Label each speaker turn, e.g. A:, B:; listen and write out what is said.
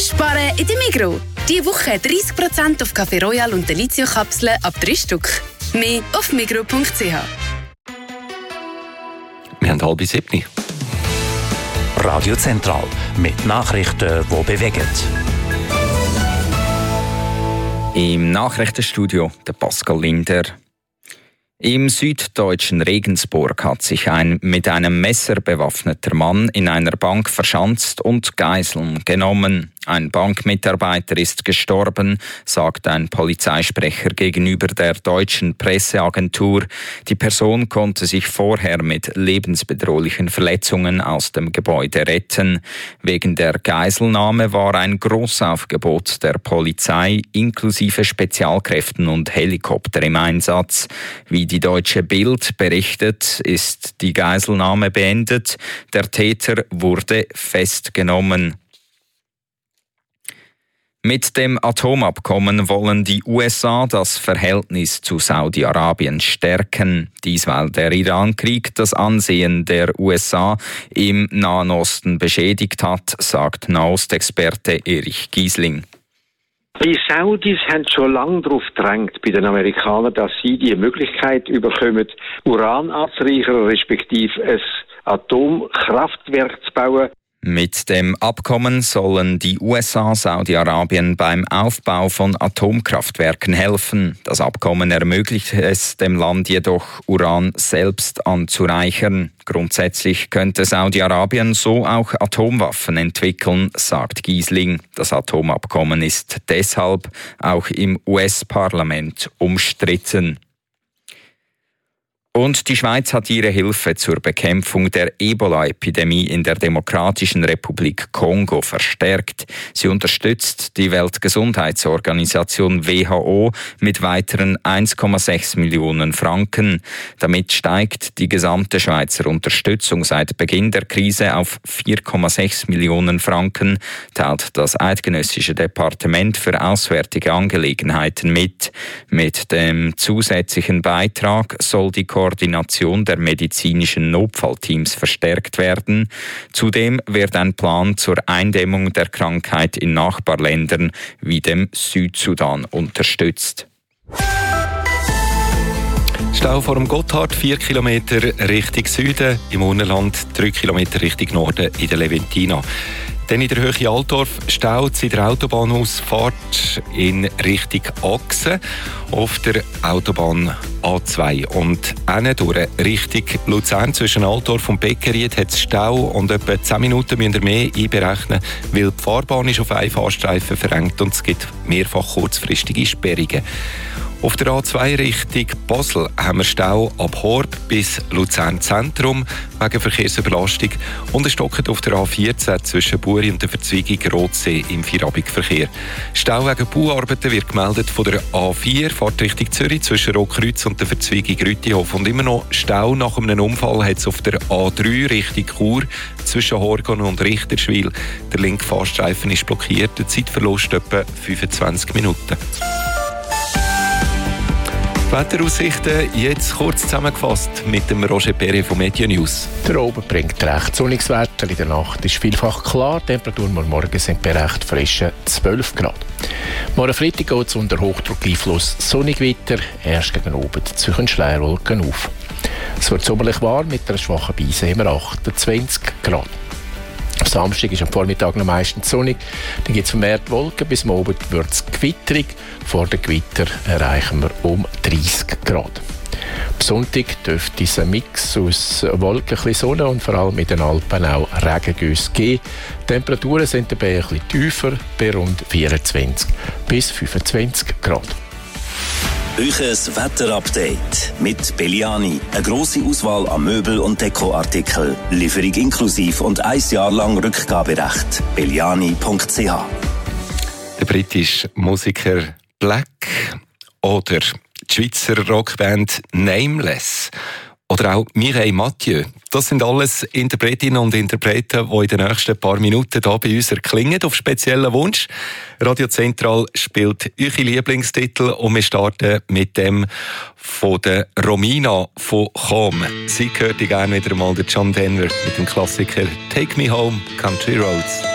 A: Sparen in der Migros. Diese Woche 30% auf Café Royal und Delizio-Kapseln ab 3 Stück. Mehr auf migros.ch.
B: Wir haben 6:30.
C: Radio Zentral mit Nachrichten, die bewegen.
D: Im Nachrichtenstudio der Pascal Linder. Im süddeutschen Regensburg hat sich ein mit einem Messer bewaffneter Mann in einer Bank verschanzt und Geiseln genommen. Ein Bankmitarbeiter ist gestorben, sagt ein Polizeisprecher gegenüber der deutschen Presseagentur. Die Person konnte sich vorher mit lebensbedrohlichen Verletzungen aus dem Gebäude retten. Wegen der Geiselnahme war ein Großaufgebot der Polizei inklusive Spezialkräften und Helikopter im Einsatz. Wie die Deutsche Bild berichtet, ist die Geiselnahme beendet. Der Täter wurde festgenommen. Mit dem Atomabkommen wollen die USA das Verhältnis zu Saudi-Arabien stärken. Dies, weil der Iran-Krieg das Ansehen der USA im Nahen Osten beschädigt hat, sagt Nahostexperte Erich Giesling.
E: Die Saudis haben schon lange darauf gedrängt bei den Amerikanern, dass sie die Möglichkeit bekommen, Uran anzureichern, respektive ein Atomkraftwerk zu bauen.
D: Mit dem Abkommen sollen die USA Saudi-Arabien beim Aufbau von Atomkraftwerken helfen. Das Abkommen ermöglicht es dem Land jedoch, Uran selbst anzureichern. Grundsätzlich könnte Saudi-Arabien so auch Atomwaffen entwickeln, sagt Giesling. Das Atomabkommen ist deshalb auch im US-Parlament umstritten. Und die Schweiz hat ihre Hilfe zur Bekämpfung der Ebola-Epidemie in der Demokratischen Republik Kongo verstärkt. Sie unterstützt die Weltgesundheitsorganisation WHO mit weiteren 1,6 Millionen Franken. Damit steigt die gesamte Schweizer Unterstützung seit Beginn der Krise auf 4,6 Millionen Franken, teilt das Eidgenössische Departement für Auswärtige Angelegenheiten mit. Mit dem zusätzlichen Beitrag soll die Koordination der medizinischen Notfallteams verstärkt werden. Zudem wird ein Plan zur Eindämmung der Krankheit in Nachbarländern wie dem Südsudan unterstützt.
B: Stau vor dem Gotthard, 4 Kilometer Richtung Süden, im Urnerland 3 Kilometer Richtung Norden in der Leventina. Dann in der Höhe Altdorf staut es in der Autobahnausfahrt in Richtung Achse auf der Autobahn A2. Und durch Richtung Luzern zwischen Altdorf und Beckeried hat es Stau und etwa 10 Minuten müsst ihr mehr einberechnen, weil die Fahrbahn ist auf einen Fahrstreifen verengt und es gibt mehrfach kurzfristige Sperrungen. Auf der A2 Richtung Basel haben wir Stau ab Horb bis Luzern Zentrum wegen Verkehrsüberlastung und es stockt auf der A14 zwischen Buri und der Verzweigung Rotsee im Feierabendverkehr. Stau wegen Bauarbeiten wird gemeldet von der A4, fährt Richtung Zürich zwischen Rotkreuz und der Verzweigung Rütihof. Und immer noch Stau nach einem Unfall hat es auf der A3 Richtung Chur zwischen Horgon und Richterswil. Der linke Fahrstreifen ist blockiert, der Zeitverlust etwa 25 Minuten. Wetteraussichten jetzt kurz zusammengefasst mit dem Roger Perret von Media News.
F: Der Oben bringt recht sonniges Wetter. In der Nacht ist vielfach klar. Die Temperaturen morgen sind bei recht frischen 12 Grad. Morgen Freitag geht es unter Hochdruckeinfluss sonnig weiter. Erst gegen oben ziehen Schleierwolken auf. Es wird sommerlich warm mit einer schwachen Brise im 28 Grad. Am Samstag ist am Vormittag noch meistens sonnig. Dann gibt es vermehrt Wolken. Bis am Abend wird es gewitterig. Vor dem Gewitter erreichen wir um 30 Grad. Am Sonntag dürfte dieser Mix aus Wolken, ein bisschen Sonne und vor allem in den Alpen auch Regengüsse geben. Die Temperaturen sind dabei ein bisschen tiefer, bei rund 24 bis 25 Grad.
G: Euches Wetterupdate mit Belliani. Eine grosse Auswahl an Möbel- und Dekoartikeln. Lieferung inklusiv und 1 Jahr lang Rückgaberecht. Belliani.ch.
B: Der britische Musiker Black oder die Schweizer Rockband Nameless oder auch Mireille Mathieu. Das sind alles Interpretinnen und Interpreten, die in den nächsten paar Minuten hier bei uns erklingen, auf speziellen Wunsch. Radio Zentral spielt eure Lieblingstitel und wir starten mit dem von der Romina von Cham. Sie hört gerne wieder mal den John Denver mit dem Klassiker Take Me Home, Country Roads.